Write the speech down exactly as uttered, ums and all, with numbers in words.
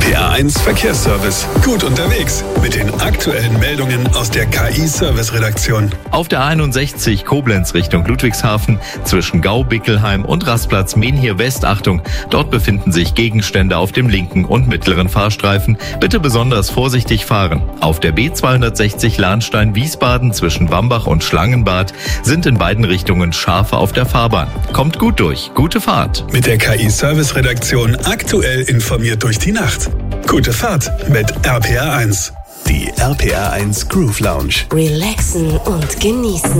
P A eins Verkehrsservice. Gut unterwegs mit den aktuellen Meldungen aus der K I-Service-Redaktion. Auf der einundsechzig Koblenz Richtung Ludwigshafen zwischen Gau-Bickelheim und Rastplatz Menhir West. Achtung, dort befinden sich Gegenstände auf dem linken und mittleren Fahrstreifen. Bitte besonders vorsichtig fahren. Auf der B zweihundertsechzig Lahnstein-Wiesbaden zwischen Wambach und Schlangenbad sind in beiden Richtungen Schafe auf der Fahrbahn. Kommt gut durch. Gute Fahrt. Mit der K I-Service-Redaktion aktuell informiert durch die Nacht. Gute Fahrt mit R P R eins. Die R P R eins Groove Lounge. Relaxen und genießen.